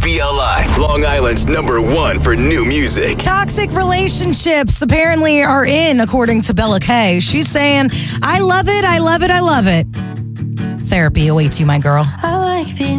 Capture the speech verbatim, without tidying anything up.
B L I, Long Island's number one for new music. Toxic relationships apparently are in, according to Bella Kay. She's saying, I love it, I love it, I love it. Therapy awaits you, my girl. I like being